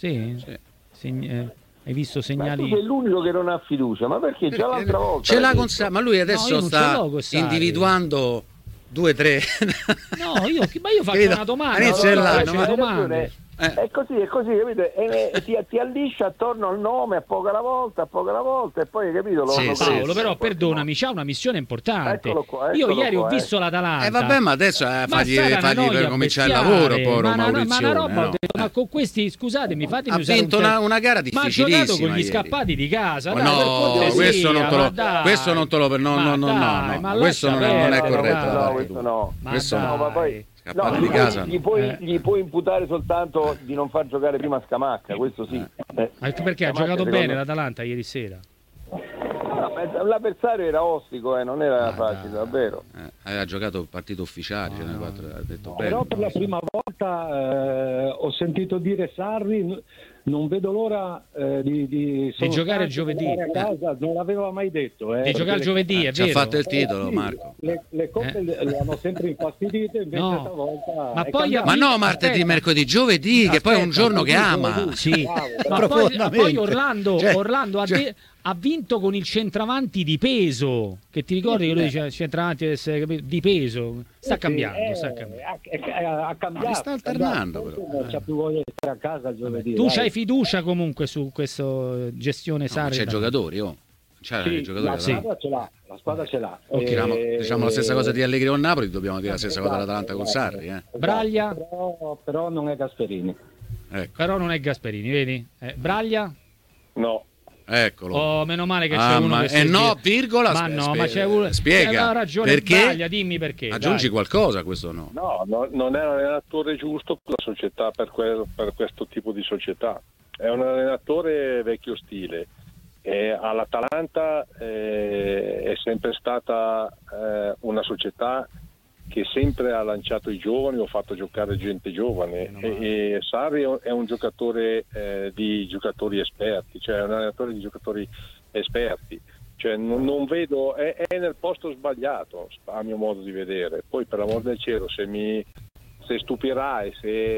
Sì? Hai visto segnali? Ma tu sei l'unico che non ha fiducia, ma perché già l'altra volta ce l'ha con Sarri, ma lui adesso sta individuando 2-3. No, io faccio una domanda. È così, capito? Ti alliscia attorno al nome a poco alla volta, e poi, capito? Paolo, però perdonami, c'ha una missione importante. Eccolo io ieri ho visto l'Atalanta. Vabbè, ma adesso fagli per cominciare il lavoro, poro Maurizio. Ho detto, ma con questi, scusatemi, fatemi usare. Ha vinto una gara difficilissima. Ma ha giocato con gli scappati di casa. No, questo non te lo no, questo non è corretto. Questo no, ma poi di casa. Gli puoi imputare soltanto di non far giocare prima Scamacca, questo sì. Anche perché ha giocato bene l'Atalanta ieri sera. L'avversario era ostico, non era facile, davvero. Aveva giocato il partito ufficiale, ha detto bene. Però per la prima volta ho sentito dire Sarri, non vedo l'ora di giocare giovedì. A casa, non l'aveva mai detto. Di giocare giovedì, è vero. Ci ha fatto il titolo, Marco. Le coppe le hanno sempre infastidite, invece stavolta... Ma no, martedì, mercoledì, giovedì, che poi è un giorno che ama. Sì. Ma poi Orlando ha vinto con il centravanti di peso, che ti ricordi che lui dice centravanti deve essere di peso, sta cambiando. Ha cambiato. Sta alternando però. Non c'ha più voglia di stare a casa giovedì. Tu c'hai fiducia comunque su questa gestione Sarri? C'è giocatori, la squadra ce l'ha. Diciamo la stessa cosa di Allegri con Napoli, dobbiamo dire la stessa cosa dell'Atalanta con Sarri. Braglia? Però non è Gasperini. Però non è Gasperini, vedi? Braglia? No. Eccolo. Oh, meno male che c'è uno che virgola. Ma no, ma c'è uno. Spiega. Ha ragione. Perché? Braglia, dimmi perché. Aggiungi qualcosa a questo no? No, non è un allenatore giusto per la società, per questo tipo di società. È un allenatore vecchio stile. All'Atalanta è sempre stata una società che sempre ha lanciato i giovani o fatto giocare gente giovane, e Sarri è un giocatore di giocatori esperti, cioè un allenatore di giocatori esperti, cioè non vedo, è nel posto sbagliato a mio modo di vedere. Poi per l'amor del cielo, se stupirà e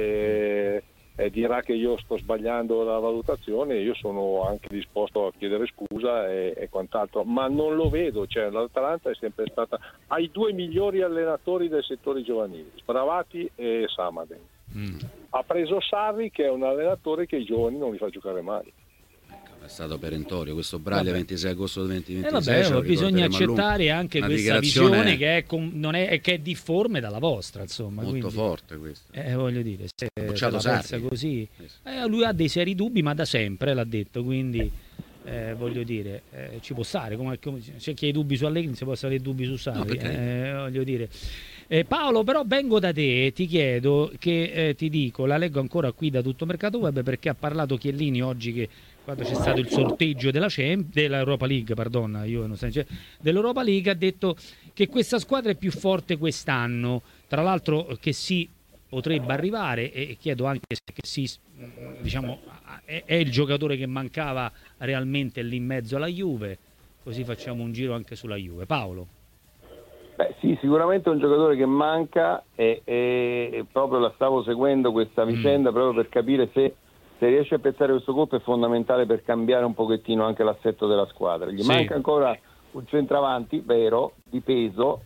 se dirà che io sto sbagliando la valutazione, io sono anche disposto a chiedere scusa e quant'altro, ma non lo vedo. Cioè, l'Atalanta è sempre stata, ha i due migliori allenatori del settore giovanile, Spravati e Samaden. Ha preso Sarri, che è un allenatore che i giovani non li fa giocare mai. È stato perentorio questo Braglia 26 agosto 2026. Vabbè, bisogna accettare anche questa visione che è difforme dalla vostra, insomma. Molto forte questo. Voglio dire, se la pensa così, lui ha dei seri dubbi, ma da sempre l'ha detto, quindi voglio dire, ci può stare, come c'è chi ha i dubbi su Allegri, non si può avere dubbi su Sarri, voglio dire. Paolo, però vengo da te, ti chiedo che ti dico, la leggo ancora qui da Tutto Mercato Web, perché ha parlato Chiellini oggi, che quando c'è stato il sorteggio dell'Europa League, dell'Europa League, ha detto che questa squadra è più forte quest'anno, tra l'altro che si potrebbe arrivare, e chiedo anche se diciamo è il giocatore che mancava realmente lì in mezzo alla Juve, così facciamo un giro anche sulla Juve. Paolo. Beh sì, sicuramente è un giocatore che manca, e proprio la stavo seguendo questa vicenda proprio per capire se riesce a pezzare questo colpo è fondamentale per cambiare un pochettino anche l'assetto della squadra. Gli manca ancora un centravanti vero, di peso,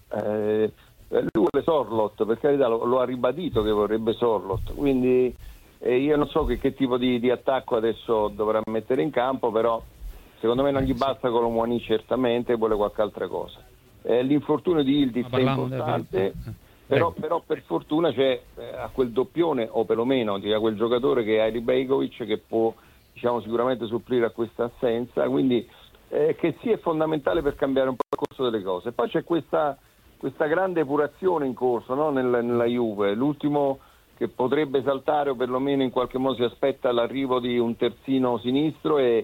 lui vuole Sorloth, per carità, lo ha ribadito che vorrebbe Sorloth, quindi io non so che tipo di attacco adesso dovrà mettere in campo, però secondo me non gli basta Colomwani, certamente vuole qualche altra cosa. L'infortunio di Yildiz è importante, però per fortuna c'è a quel doppione, o perlomeno a quel giocatore che è Aili Bejkovic, che può sicuramente supplire a questa assenza, quindi che sì, è fondamentale per cambiare un po' il corso delle cose. Poi c'è questa grande epurazione in corso, no? nella Juve, l'ultimo che potrebbe saltare, o perlomeno in qualche modo si aspetta l'arrivo di un terzino sinistro è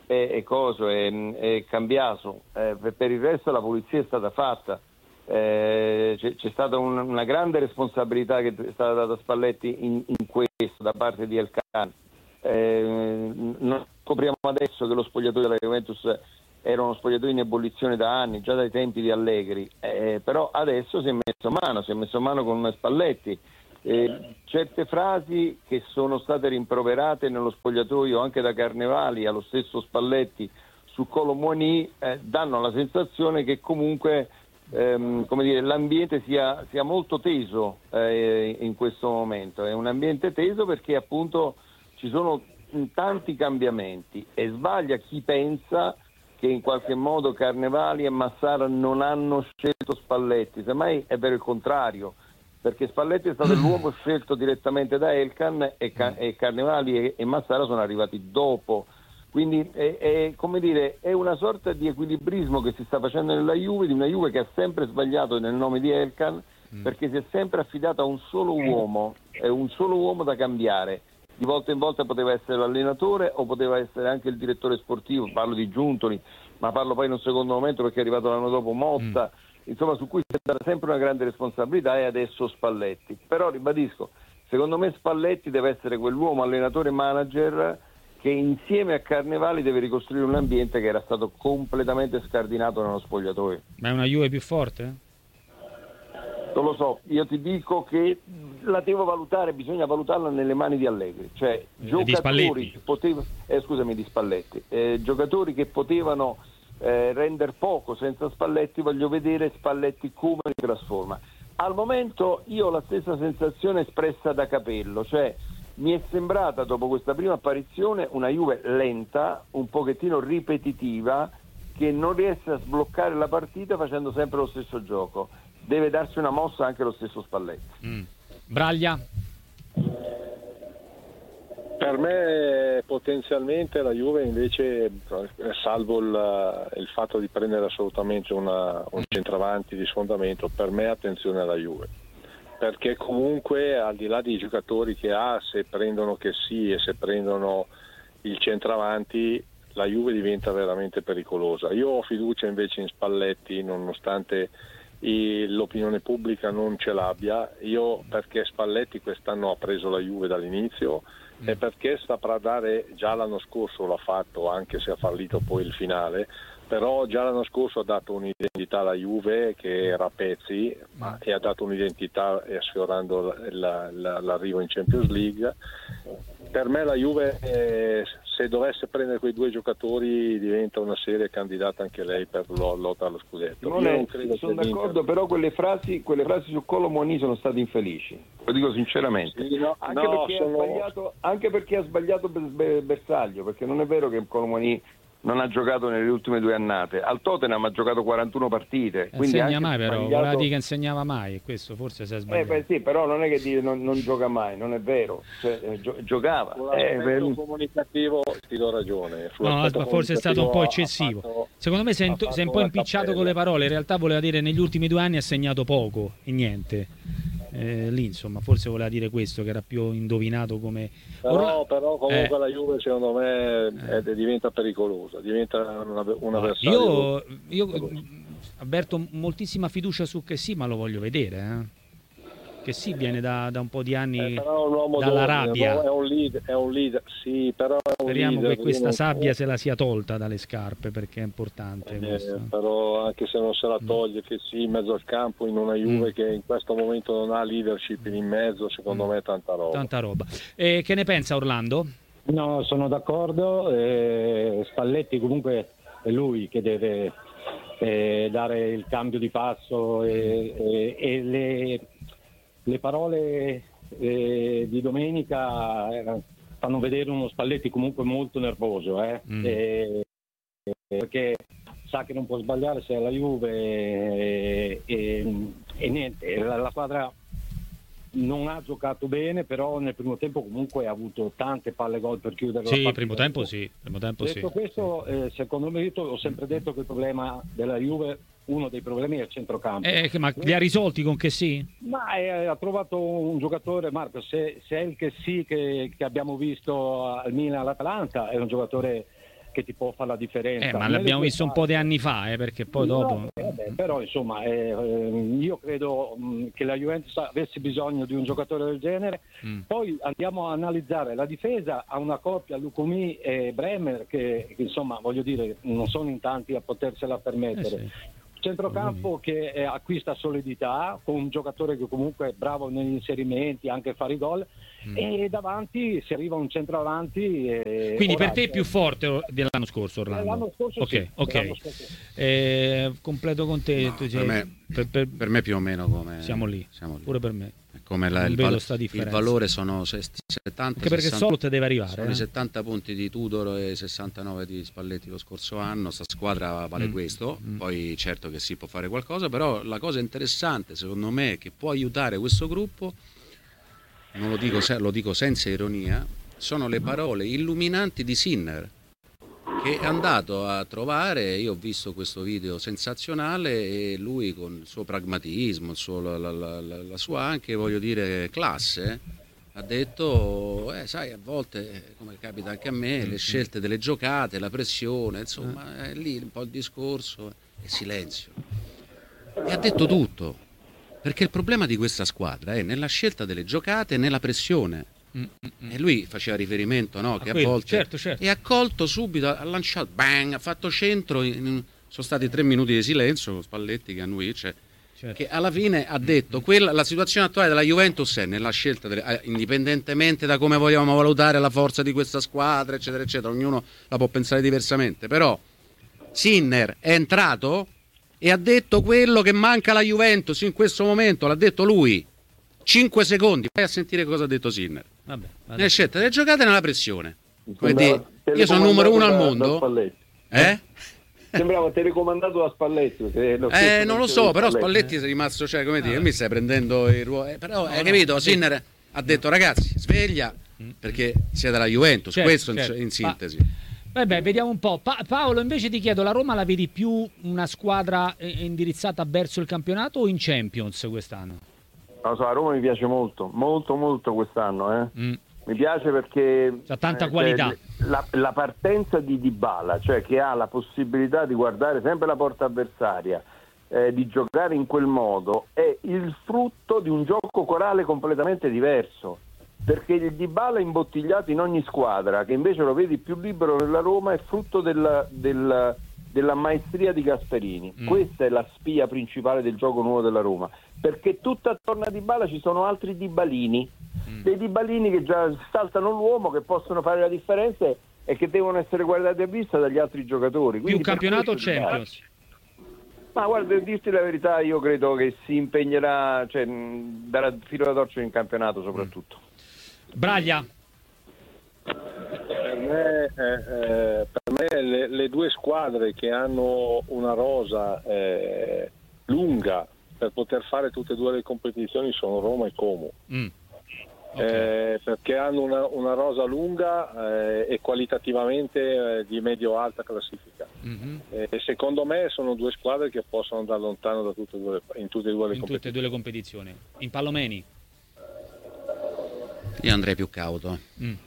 Cambiaso. Per il resto la pulizia è stata fatta. C'è stata una grande responsabilità che è stata data a Spalletti in questo da parte di Elkan. Non scopriamo adesso che lo spogliatoio della Juventus era uno spogliatoio in ebollizione da anni, già dai tempi di Allegri, però adesso si è messo a mano con Spalletti, certe frasi che sono state rimproverate nello spogliatoio anche da Carnevali allo stesso Spalletti su Kolo Muani danno la sensazione che comunque l'ambiente sia molto teso in questo momento. È un ambiente teso perché appunto ci sono tanti cambiamenti e sbaglia chi pensa che in qualche modo Carnevali e Massara non hanno scelto Spalletti. Semmai è vero il contrario, perché Spalletti è stato l'uomo scelto direttamente da Elkann e Carnevali e Massara sono arrivati dopo. Quindi è una sorta di equilibrismo che si sta facendo nella Juve, di una Juve che ha sempre sbagliato nel nome di Elkann, perché si è sempre affidata a un solo uomo da cambiare. Di volta in volta poteva essere l'allenatore o poteva essere anche il direttore sportivo, parlo di Giuntoli, ma parlo poi in un secondo momento perché è arrivato l'anno dopo Motta, insomma su cui si è data sempre una grande responsabilità, e adesso Spalletti. Però ribadisco, secondo me Spalletti deve essere quell'uomo allenatore manager che insieme a Carnevali deve ricostruire un ambiente che era stato completamente scardinato nello spogliatoio. Ma è una Juve più forte? Non lo so, io ti dico che la devo valutare, bisogna valutarla nelle mani di Allegri, cioè giocatori che giocatori che potevano rendere poco senza Spalletti, voglio vedere Spalletti come li trasforma. Al momento io ho la stessa sensazione espressa da Capello, cioè mi è sembrata dopo questa prima apparizione una Juve lenta, un pochettino ripetitiva, che non riesce a sbloccare la partita facendo sempre lo stesso gioco. Deve darsi una mossa anche lo stesso Spalletti. Braglia? Per me potenzialmente la Juve invece, salvo il fatto di prendere assolutamente un centravanti di sfondamento, per me attenzione alla Juve, perché comunque al di là dei giocatori che ha, se prendono che sì e se prendono il centravanti, la Juve diventa veramente pericolosa. Io ho fiducia invece in Spalletti, nonostante l'opinione pubblica non ce l'abbia, perché Spalletti quest'anno ha preso la Juve dall'inizio e perché saprà dare, già l'anno scorso l'ha fatto, anche se ha fallito poi il finale, però già l'anno scorso ha dato un'identità alla Juve che era a pezzi, e ha dato un'identità sfiorando l'arrivo in Champions League. Per me la Juve, se dovesse prendere quei due giocatori, diventa una seria candidata anche lei per lotta allo scudetto. Non sono d'accordo, però quelle frasi su Kolo Muani sono state infelici, lo dico sinceramente. Sì, anche perché ha sbagliato Bersaglio, perché non è vero che Kolo Muani non ha giocato nelle ultime 2 annate. Al Tottenham ha giocato 41 partite. Quindi insegna mai, però voleva dire che insegnava mai, questo forse si è sbagliato. Sì, però non è che dire non gioca mai, non è vero, cioè, giocava. Sull'aspetto comunicativo ti do ragione. Ma forse è stato un po' eccessivo. Secondo me si è un po' impicciato con le parole, in realtà voleva dire negli ultimi 2 anni ha segnato poco e niente. Lì insomma forse voleva dire questo, che era più indovinato come però comunque la Juve secondo me diventa pericolosa, diventa un avversario. Io avverto moltissima fiducia su che sì, ma lo voglio vedere che sì, viene da un po' di anni dall'Arabia. È un leader, sì, però speriamo che questa sabbia se la sia tolta dalle scarpe, perché è importante però anche se non se la toglie, che sì, in mezzo al campo in una Juve che in questo momento non ha leadership in mezzo, secondo me è tanta roba. Che ne pensa Orlando? No, sono d'accordo. Spalletti comunque è lui che deve dare il cambio di passo, e le parole di domenica fanno vedere uno Spalletti comunque molto nervoso, perché sa che non può sbagliare se è la Juve, e niente, la squadra non ha giocato bene, però nel primo tempo comunque ha avuto tante palle gol per chiudere la partita. Primo tempo sì. Questo, secondo me, ho sempre detto che il problema della Juve, uno dei problemi è il centrocampo. Ma li ha risolti con che sì? Ma ha trovato un giocatore, Marco, se è il che sì che abbiamo visto al Milan, all'Atalanta, è un giocatore che ti può fare la differenza. Ma l'abbiamo visto un po' di anni fa, perché poi dopo... però insomma io credo che la Juventus avesse bisogno di un giocatore del genere. Poi andiamo a analizzare la difesa, a una coppia Lucumi e Bremer che insomma, voglio dire, non sono in tanti a potersela permettere. centrocampo che acquista solidità, con un giocatore che comunque è bravo negli inserimenti, anche a fare i gol, e davanti si arriva a un centravanti. Quindi per te è più forte dell'anno scorso, Orlando? L'anno scorso ok. L'anno scorso. Completo con te. Per me più o meno come... Siamo lì. Pure per me. Come il valore sono 70, anche perché 60, Solot deve arrivare. Sono i 70 punti di Tudor e 69 di Spalletti lo scorso anno. Sta squadra vale questo. Poi certo che si può fare qualcosa, però la cosa interessante secondo me che può aiutare questo gruppo, non lo dico, lo dico senza ironia, sono le parole illuminanti di Sinner, che è andato a trovare, io ho visto questo video sensazionale, e lui con il suo pragmatismo, la sua anche, voglio dire, classe, ha detto, sai, a volte, come capita anche a me, le scelte delle giocate, la pressione, insomma, è lì un po' il discorso, e silenzio. E ha detto tutto, perché il problema di questa squadra è nella scelta delle giocate e nella pressione. E lui faceva riferimento, no, che a volte certo. E ha colto subito, ha lanciato, bang, ha fatto centro, sono stati 3 minuti di silenzio con Spalletti che annuisce, che alla fine ha detto la situazione attuale della Juventus è nella scelta indipendentemente da come vogliamo valutare la forza di questa squadra, eccetera eccetera, ognuno la può pensare diversamente, però Sinner è entrato e ha detto quello che manca alla Juventus in questo momento, l'ha detto lui. 5 secondi, vai a sentire cosa ha detto Sinner. Vabbè. Nelle scelte delle giocate e nella pressione. Io sono il numero 1 al mondo. Sembrava telecomandato da Spalletti. Non lo so, però Spalletti è rimasto, cioè, come dire, mi stai prendendo il ruolo. Però hai capito, Sinner ha detto ragazzi, sveglia, perché siete la Juventus, questo in sintesi. Vabbè, vediamo un po'. Paolo, invece ti chiedo, la Roma la vedi più una squadra indirizzata verso il campionato o in Champions quest'anno? Non so, a Roma mi piace molto quest'anno. Mi piace perché c'ha tanta qualità. La partenza di Dybala, cioè che ha la possibilità di guardare sempre la porta avversaria, di giocare in quel modo, è il frutto di un gioco corale completamente diverso. Perché il Dybala imbottigliato in ogni squadra, che invece lo vedi più libero nella Roma, è frutto della maestria di Gasperini. Questa è la spia principale del gioco nuovo della Roma, perché tutto attorno a Dybala ci sono altri Dybalini, dei Dybalini che già saltano l'uomo, che possono fare la differenza e che devono essere guardati a vista dagli altri giocatori. Quindi più campionato o Champions? Ma guarda, per dirti la verità, io credo che si impegnerà, cioè darà filo da torcere in campionato soprattutto. Braglia. Per me le due squadre che hanno una rosa lunga per poter fare tutte e due le competizioni sono Roma e Como. Perché hanno una rosa lunga e qualitativamente di medio-alta classifica. Secondo me sono due squadre che possono andare lontano da in tutte e due le competizioni. In Palomeni? Io andrei più cauto.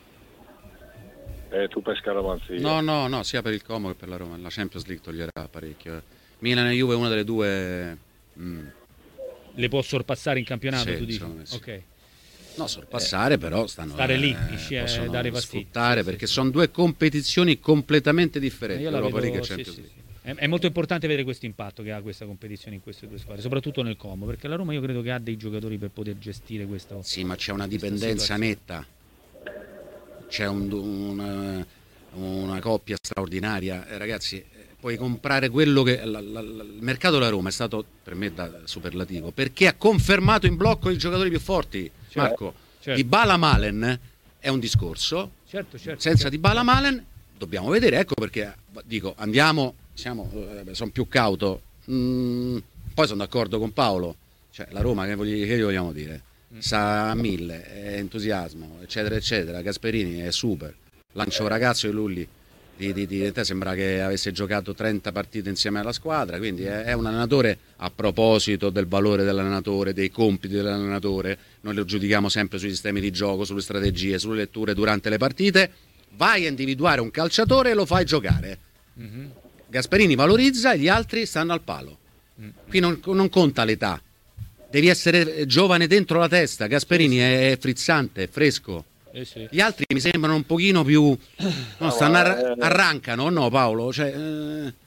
Tu per scaramanzia. No, sia per il Como che per la Roma. La Champions League toglierà parecchio. Milan e Juve, una delle due le può sorpassare in campionato, sì, tu dici? Sì. Ok. No, sorpassare però stare lì, possono dare fastidio. Sfruttare, perché sono due competizioni completamente differenti. Europa League e Champions League. È molto importante vedere questo impatto che ha questa competizione in queste due squadre, soprattutto nel Como, perché la Roma io credo che ha dei giocatori per poter gestire questo. Sì, ma c'è una dipendenza netta. C'è una coppia straordinaria, ragazzi. Puoi comprare quello che il mercato della Roma è stato per me superlativo, perché ha confermato in blocco i giocatori più forti. Marco, Dybala Malen è un discorso. Certo. Senza Dybala Malen dobbiamo vedere, ecco perché dico sono più cauto. Poi sono d'accordo con Paolo, cioè la Roma che gli vogliamo dire? Sa a 1000, è entusiasmo, eccetera eccetera. Gasperini è super, lancia un ragazzo e lui di te sembra che avesse giocato 30 partite insieme alla squadra, quindi è un allenatore. A proposito del valore dell'allenatore, dei compiti dell'allenatore, noi lo giudichiamo sempre sui sistemi di gioco, sulle strategie, sulle letture durante le partite. Vai a individuare un calciatore e lo fai giocare. Gasperini valorizza e gli altri stanno al palo. Qui non conta l'età, devi essere giovane dentro la testa. Gasperini è frizzante, è fresco. Sì. Gli altri mi sembrano un pochino più arrancano, no Paolo? Cioè,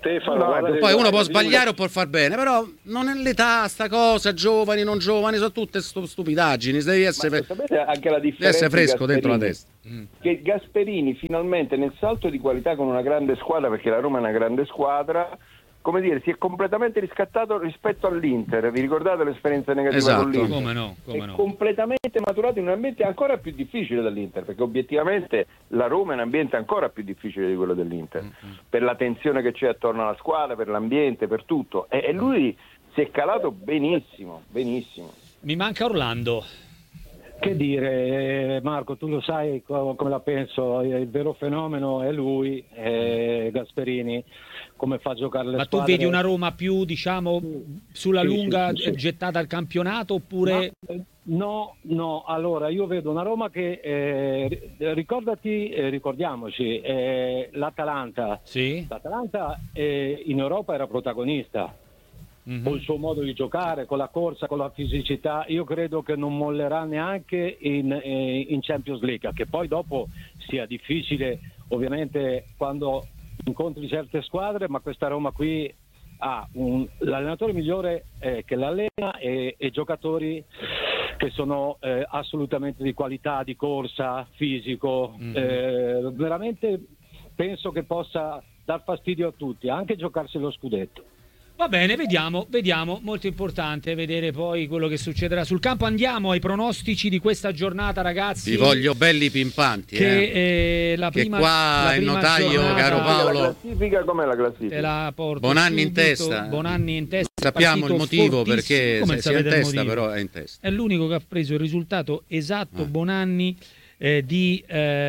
Stefano, poi uno può sbagliare o può far bene, però non è l'età, sta cosa, giovani, non giovani, sono tutte stupidaggini. Devi essere, sapete anche la differenza, devi essere fresco dentro la testa. Che Gasperini finalmente nel salto di qualità con una grande squadra, perché la Roma è una grande squadra, come dire, si è completamente riscattato rispetto all'Inter. Vi ricordate l'esperienza negativa con l'Inter? Come no? Completamente maturato in un ambiente ancora più difficile dell'Inter, perché obiettivamente la Roma è un ambiente ancora più difficile di quello dell'Inter, per la tensione che c'è attorno alla squadra, per l'ambiente, per tutto, e lui si è calato benissimo. Mi manca Orlando. Che dire, Marco, tu lo sai come la penso, il vero fenomeno è lui, Gasperini, come fa a giocare le squadre. Ma tu vedi una Roma più, diciamo, sulla lunga sì. gettata al campionato, oppure... No, allora io vedo una Roma che, ricordiamoci, l'Atalanta. Sì. L'Atalanta in Europa era protagonista. Con il suo modo di giocare, con la corsa, con la fisicità, io credo che non mollerà neanche in Champions League, che poi dopo sia difficile ovviamente quando incontri certe squadre, ma questa Roma qui ha l'allenatore migliore che l'allena e giocatori che sono assolutamente di qualità, di corsa, fisico, veramente penso che possa dar fastidio a tutti, anche giocarsi lo scudetto. Va bene, vediamo, molto importante vedere poi quello che succederà sul campo. Andiamo ai pronostici di questa giornata, ragazzi. Vi voglio belli pimpanti, che la prima, che qua il notaio, giornata, caro Paolo, la classifica, com'è la classifica? te la porto Bonanni subito. in testa. Bonanni in testa. Sappiamo il motivo perché come se è in testa, però è in testa. È l'unico che ha preso il risultato esatto, Bonanni, di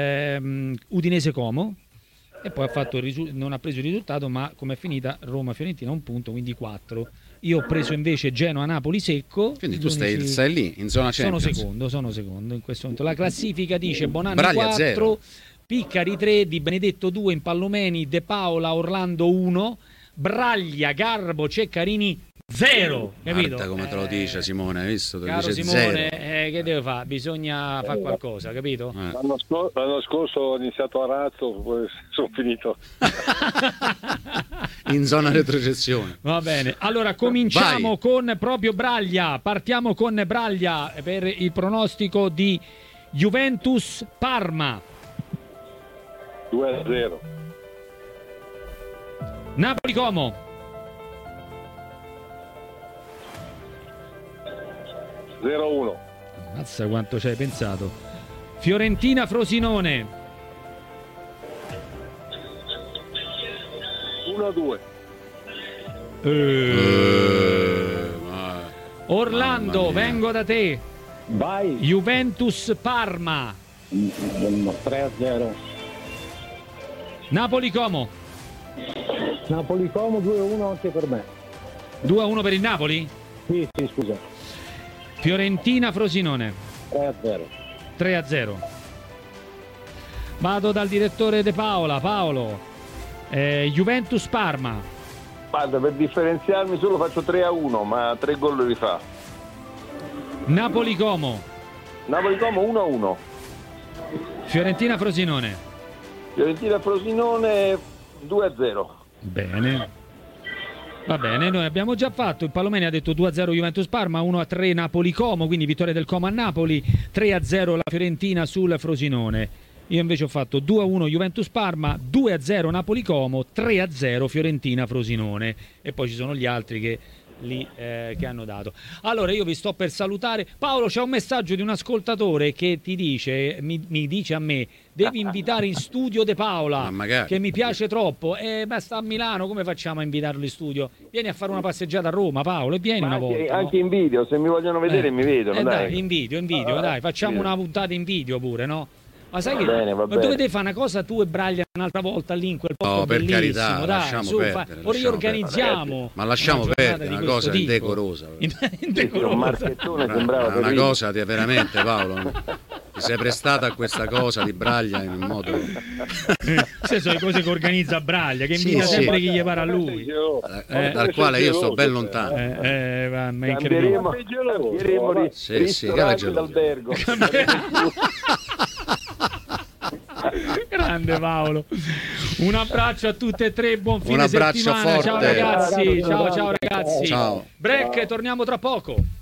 Udinese Como. E poi ha fatto non ha preso il risultato, ma come è finita Roma-Fiorentina 1 punto, quindi 4. Io ho preso invece Genoa-Napoli secco. Quindi tu stai lì, in zona Champions. Sono secondo in questo momento. La classifica dice Bonanni Braglia 4, 0. Piccari 3, Di Benedetto 2, Impallomeni, De Paola, Orlando 1, Braglia, Garbo, Ceccarini 0, capito? Guarda come te lo dice Simone, hai visto? Te Caro dice Simone, 0. che deve fare? Bisogna fare qualcosa, capito? L'anno scorso ho iniziato a razzo, poi sono finito In zona retrocessione. Va bene, allora cominciamo con proprio Braglia. Partiamo con Braglia per il pronostico di Juventus-Parma. 2-0. Napoli-Como. 0-1. Mazza quanto ci hai pensato. Fiorentina-Frosinone. 1-2. Orlando, vengo da te. Vai. Juventus-Parma. 3-0. Napoli-Como. Napoli-Como 2-1 anche per me. 2-1 per il Napoli? Sì, scusa. Fiorentina-Frosinone. 3-0. 3-0. Vado dal direttore De Paola. Paolo, Juventus-Parma. Guarda, per differenziarmi solo faccio 3-1, ma 3 gol li fa. Napoli-Como. Napoli-Como 1-1. Fiorentina-Frosinone. Fiorentina-Frosinone 2-0. Bene. Va bene, noi abbiamo già fatto, il Palomeni ha detto 2-0 Juventus-Parma, 1-3 Napoli-Como, quindi vittoria del Como a Napoli, 3-0 la Fiorentina sul Frosinone. Io invece ho fatto 2-1 Juventus-Parma, 2-0 Napoli-Como, 3-0 Fiorentina-Frosinone. E poi ci sono gli altri che hanno dato. Allora io vi sto per salutare. Paolo, c'è un messaggio di un ascoltatore che ti dice, mi dice a me, devi invitare in studio De Paola, che mi piace troppo. Ma sta a Milano, come facciamo a invitarlo in studio? Vieni a fare una passeggiata a Roma, Paolo, e vieni una volta. Anche in video, se mi vogliono vedere mi vedono. Dai, in video, dai, facciamo una puntata in video pure, no? Ma sai che bene. dovete fare una cosa tu e Braglia un'altra volta lì in quel posto per bellissimo, carità, dai, lasciamo perdere, riorganizziamo. Ma lasciamo perdere, una cosa indecorosa. Un marchettone sembrava una cosa veramente, Paolo. Ti sei prestata a questa cosa di Braglia in modo. Queste sono le cose che organizza Braglia, che invita sempre chi gli pare a lui. Dal quale io sto ben lontano. Ma è incredibile. Cambieremo ristoranti d'albergo. Grande Paolo. Un abbraccio a tutte e tre, buon fine Un abbraccio settimana. forte. Ciao ragazzi, ciao ragazzi. Ciao. Break, torniamo tra poco.